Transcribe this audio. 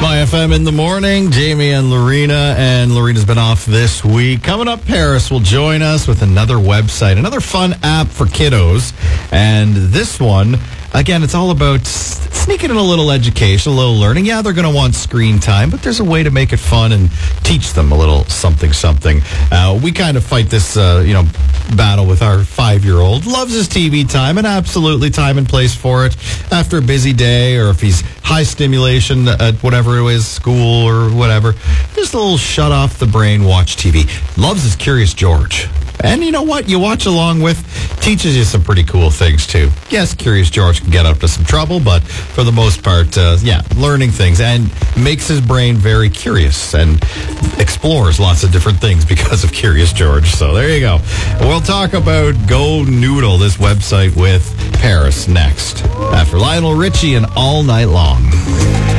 My FM in the morning, Jamie and Lorena, and Lorena's been off this week. Coming up, Paris will join us with another website, another fun app for kiddos. And this one, again, it's all about sneaking in a little education, a little learning. Yeah, they're going to want screen time, but there's a way to make it fun and teach them a little something. We kind of fight this, battle with our 5-year-old. Loves his TV time, and absolutely time and place for it after a busy day, or if he's high stimulation at whatever it is, school or whatever. Just a little shut off the brain, watch TV. Loves his Curious George. And you know what? You watch along with, teaches you some pretty cool things too. Yes, Curious George can get up to some trouble, but for the most part, learning things and makes his brain very curious and explores lots of different things because of Curious George. So there you go. We'll talk about Go Noodle, this website, with Paris next after Lionel Richie and All Night Long.